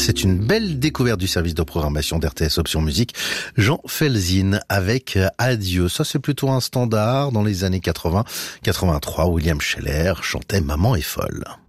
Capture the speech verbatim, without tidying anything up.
C'est une belle découverte du service de programmation d'R T S Option Musique. Jean Felzin avec Adieu. Ça, c'est plutôt un standard. Dans les années quatre-vingts quatre-vingt-trois, William Scheller chantait Maman est folle.